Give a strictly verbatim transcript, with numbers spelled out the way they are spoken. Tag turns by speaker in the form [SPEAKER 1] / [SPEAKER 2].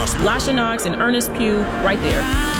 [SPEAKER 1] Gospel.
[SPEAKER 2] Lasha Knox and Ernest Pugh right there.